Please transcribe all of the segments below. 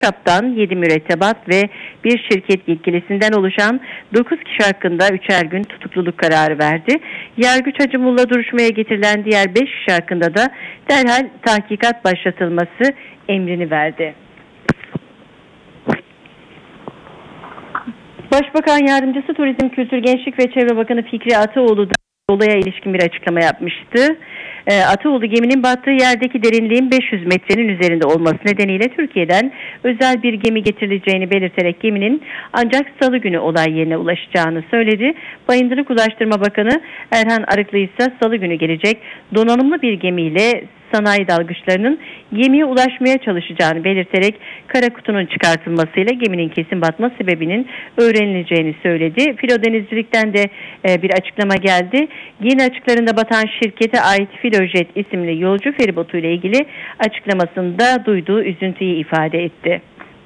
kaptan, 7 mürettebat ve bir şirket yetkilisinden oluşan 9 kişi hakkında 3'er gün tutukluluk kararı verdi. Yargıç Hacı Mulla duruşmaya getirilen diğer 5 kişi hakkında da derhal tahkikat başlatılması emrini verdi. Başbakan Yardımcısı Turizm, Kültür, Gençlik ve Çevre Bakanı Fikri Ataoğlu da olaya ilişkin bir açıklama yapmıştı. Ataoğlu, geminin battığı yerdeki derinliğin 500 metrenin üzerinde olması nedeniyle Türkiye'den özel bir gemi getirileceğini belirterek geminin ancak salı günü olay yerine ulaşacağını söyledi. Bayındırlık Ulaştırma Bakanı Erhan Arıklı ise salı günü gelecek donanımlı bir gemiyle sanayi dalgıçlarının gemiye ulaşmaya çalışacağını belirterek kara kutunun çıkartılmasıyla geminin kesin batma sebebinin öğrenileceğini söyledi. Filodenizcilikten de bir açıklama geldi. Yeni açıklarında batan şirkete ait Filojet isimli yolcu feribotu ile ilgili açıklamasında duyduğu üzüntüyü ifade etti.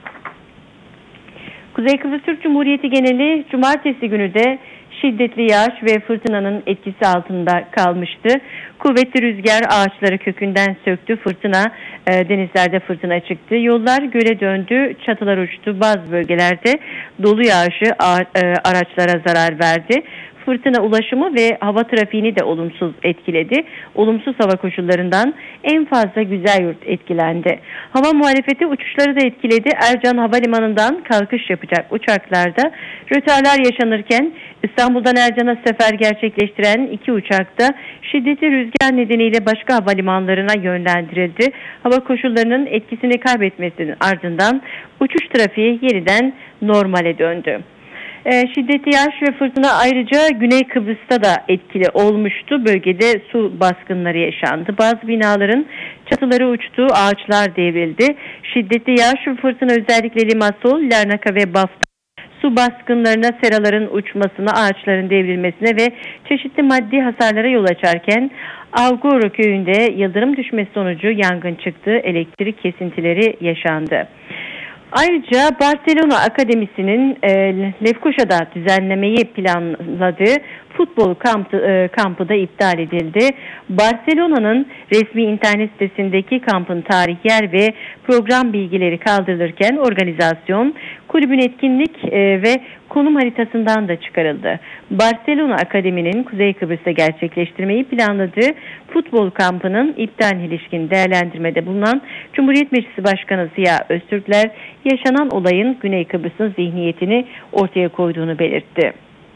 Kuzey Kıbrıs Türk Cumhuriyeti geneli cumartesi günü de şiddetli yağış ve fırtınanın etkisi altında kalmıştı. Kuvvetli rüzgar ağaçları kökünden söktü. Denizlerde fırtına çıktı. Yollar göle döndü. Çatılar uçtu. Bazı bölgelerde dolu yağışı araçlara zarar verdi. Fırtına ulaşımı ve hava trafiğini de olumsuz etkiledi. Olumsuz hava koşullarından en fazla Güzelyurt etkilendi. Hava muhalefeti uçuşları da etkiledi. Ercan Havalimanı'ndan kalkış yapacak uçaklarda rötarlar yaşanırken İstanbul'dan Ercan'a sefer gerçekleştiren 2 uçak da şiddetli rüzgar nedeniyle başka havalimanlarına yönlendirildi. Hava koşullarının etkisini kaybetmesinin ardından uçuş trafiği yeniden normale döndü. Şiddetli yağış ve fırtına ayrıca Güney Kıbrıs'ta da etkili olmuştu. Bölgede su baskınları yaşandı. Bazı binaların çatıları uçtu, ağaçlar devrildi. Şiddetli yağış ve fırtına özellikle Limassol, Larnaca ve Baf'ta su baskınlarına, seraların uçmasına, ağaçların devrilmesine ve çeşitli maddi hasarlara yol açarken Avgoro köyünde yıldırım düşmesi sonucu yangın çıktı, elektrik kesintileri yaşandı. Ayrıca Barcelona Akademisi'nin Lefkoşa'da düzenlemeyi planladığı futbol kampı da iptal edildi. Barcelona'nın resmi internet sitesindeki kampın tarih, yer ve program bilgileri kaldırılırken organizasyon kulübün etkinlik ve konum haritasından da çıkarıldı. Barcelona Akademi'nin Kuzey Kıbrıs'ta gerçekleştirmeyi planladığı futbol kampının iptaline ilişkin değerlendirmede bulunan Cumhuriyet Meclisi Başkanı Ziya Öztürkler, yaşanan olayın Güney Kıbrıs'ın zihniyetini ortaya koyduğunu belirtti.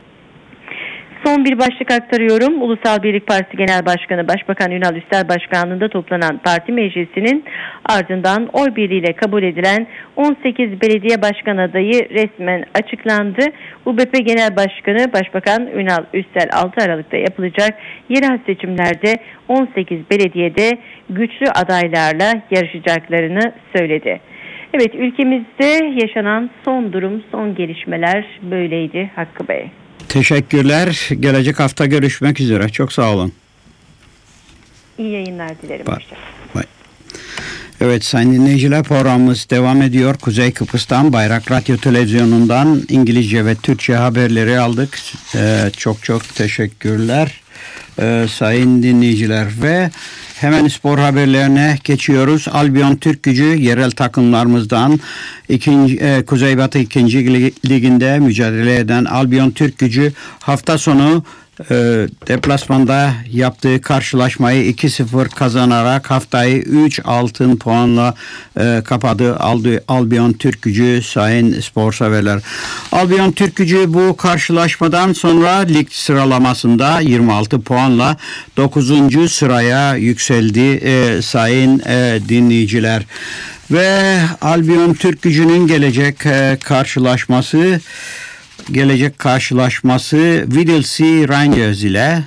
Son bir başlık aktarıyorum. Ulusal Birlik Partisi Genel Başkanı Başbakan Ünal Üstel Başkanlığı'nda toplanan parti meclisinin ardından oy birliğiyle kabul edilen 18 belediye başkan adayı resmen açıklandı. UBP Genel Başkanı Başbakan Ünal Üstel 6 Aralık'ta yapılacak yerel seçimlerde 18 belediyede güçlü adaylarla yarışacaklarını söyledi. Evet, ülkemizde yaşanan son durum, son gelişmeler böyleydi Hakkı Bey. Teşekkürler. Gelecek hafta görüşmek üzere. Çok sağ olun. İyi yayınlar dilerim. Bye. Evet sayın dinleyiciler, programımız devam ediyor. Kuzey Kıbrıs'tan Bayrak Radyo Televizyonu'ndan İngilizce ve Türkçe haberleri aldık. Çok teşekkürler sayın dinleyiciler ve hemen spor haberlerine geçiyoruz. Albion Türkgücü yerel takımlarımızdan Kuzeybatı 2. Liginde mücadele eden Albion Türkgücü hafta sonu deplasmanda yaptığı karşılaşmayı 2-0 kazanarak haftayı 3 altın puanla kapadı. Albion Türkgücü sayın spor severler. Albion Türkgücü bu karşılaşmadan sonra lig sıralamasında 26 puanla 9. sıraya yükseldi sayın dinleyiciler. Ve Albion Türkgücü'nün gelecek karşılaşması Whittlesea Rangers ile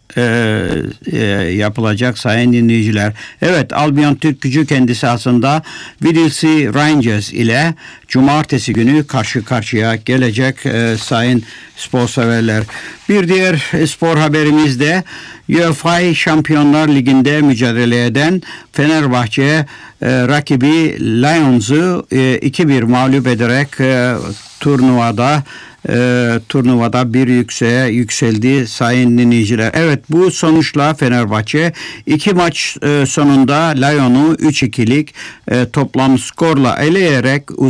yapılacak sayın dinleyiciler. Evet, Albion Türkgücü kendi sahasında Whittlesea Rangers ile cumartesi günü karşı karşıya gelecek sayın spor severler. Bir diğer spor haberimiz de UEFA Şampiyonlar Ligi'nde mücadele eden Fenerbahçe rakibi Lions'u 2-1 mağlup ederek turnuvada bir yükseldi sayın dinleyiciler. Evet, bu sonuçla Fenerbahçe 2 maç sonunda Lyon'u 3-2'lik toplam skorla eleyerek